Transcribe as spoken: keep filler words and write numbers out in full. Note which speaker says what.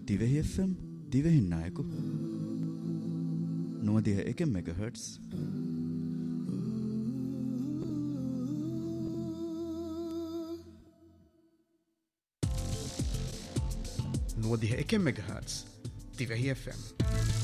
Speaker 1: Dhivehi F M දිවෙහින් නායකු නොවදිහ එක මෙගාහර්ට්ස්
Speaker 2: නොවදිහ එක මෙගාහර්ට්ස් Dhivehi F M